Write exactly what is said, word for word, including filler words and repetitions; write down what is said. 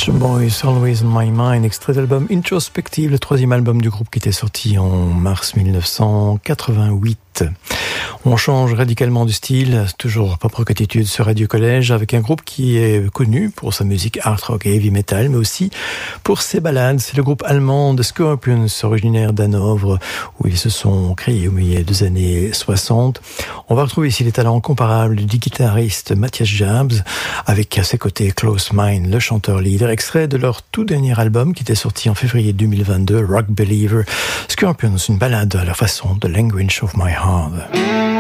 Nature Boys, Always on My Mind, extrait de l'album Introspective, le troisième album du groupe qui était sorti en mars dix-neuf cent quatre-vingt-huit. On change radicalement de style, toujours Pop Rock Attitude sur Radio Collège, avec un groupe qui est connu pour sa musique hard rock et heavy metal, mais aussi pour ses ballades. C'est le groupe allemand The Scorpions, originaire d'Hanovre, où ils se sont créés au milieu des années soixante. On va retrouver ici les talents comparables du guitariste Matthias Jabs, avec à ses côtés Klaus Meine, le chanteur leader, extrait de leur tout dernier album qui était sorti en février deux mille vingt-deux, Rock Believer. Scorpions, une ballade à leur façon, The Language of My Heart.